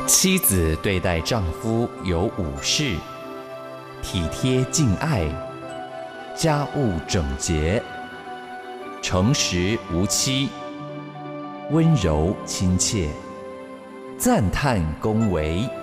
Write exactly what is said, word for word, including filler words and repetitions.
妻子对待丈夫有五事：体贴敬爱，家务整洁，诚实无欺，温柔亲切，赞叹恭维。